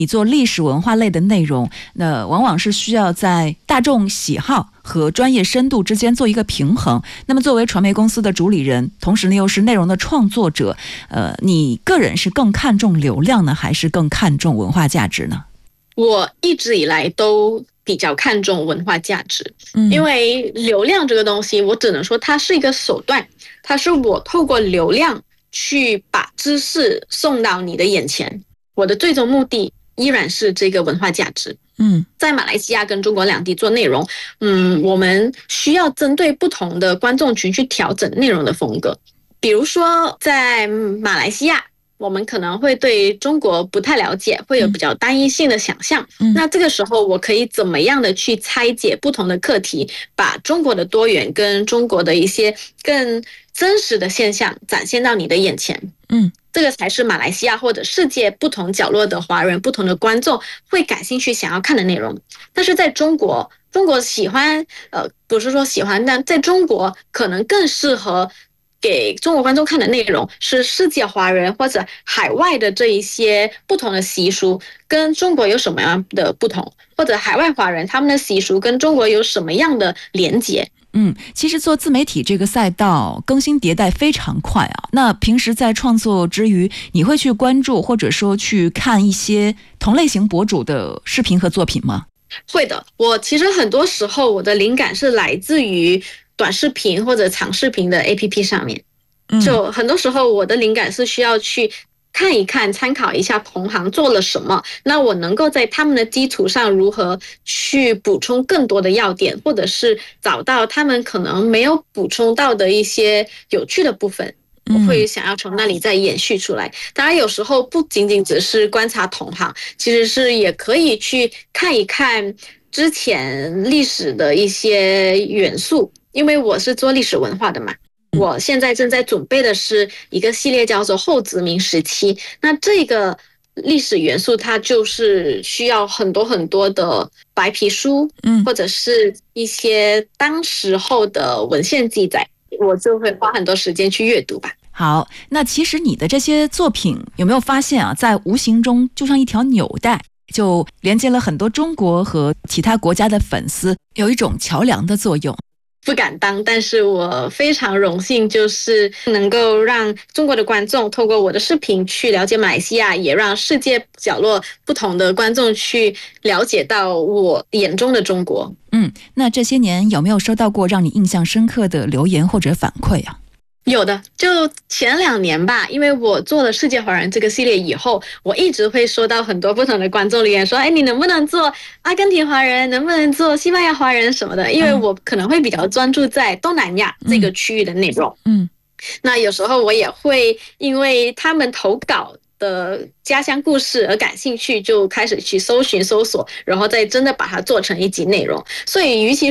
你做历史文化类的内容，那往往是需要在大众喜好和专业深度之间做一个平衡。那么作为传媒公司的主理人，同时呢又是内容的创作者，你个人是更看重流量呢，还是更看重文化价值呢？ 我一直以来都比较看重文化价值，因为流量这个东西，我只能说它是一个手段，它是我透过流量去把知识送到你的眼前，我的最终目的依然是这个文化价值。在马来西亚跟中国两地做内容，我们需要针对不同的观众群去调整内容的风格。比如说在马来西亚，我们可能会对中国不太了解，会有比较单一性的想象。那这个时候我可以怎么样的去拆解不同的课题，把中国的多元跟中国的一些更真实的现象展现到你的眼前。这个才是马来西亚或者世界不同角落的华人、不同的观众会感兴趣想要看的内容。但是在中国喜欢不是说喜欢，但在中国可能更适合给中国观众看的内容是世界华人或者海外的这一些不同的习俗跟中国有什么样的不同，或者海外华人他们的习俗跟中国有什么样的连结。 其实做自媒体这个赛道更新迭代非常快啊。那平时在创作之余，你会去关注或者说去看一些同类型博主的视频和作品吗？ 会的，我其实很多时候我的灵感是来自于短视频或者长视频的 APP 上面。就很多时候我的灵感是需要去看一看，参考一下同行做了什么，那我能够在他们的基础上如何去补充更多的要点，或者是找到他们可能没有补充到的一些有趣的部分，我会想要从那里再延续出来。当然有时候不仅仅只是观察同行，其实是也可以去看一看之前历史的一些元素，因为我是做历史文化的嘛。我现在正在准备的是一个系列叫做后殖民时期，那这个历史元素它就是需要很多很多的白皮书，或者是一些当时候的文献记载，我就会花很多时间去阅读吧。 好，那其实你的这些作品有没有发现啊，在无形中就像一条纽带，就连接了很多中国和其他国家的粉丝，有一种桥梁的作用。 不敢当，但是我非常荣幸，就是能够让中国的观众透过我的视频去了解马来西亚，也让世界角落不同的观众去了解到我眼中的中国。 那这些年有没有收到过让你印象深刻的留言或者反馈啊？ 有的，就前2年吧，因为我做了世界华人这个系列以后，我一直会收到很多不同的观众留言说，你能不能做阿根廷华人，能不能做西班牙华人什么的，因为我可能会比较专注在东南亚这个区域的内容。那有时候我也会因为他们投稿的家乡故事而感兴趣，就开始去搜寻搜索，然后再真的把它做成一集内容。所以与其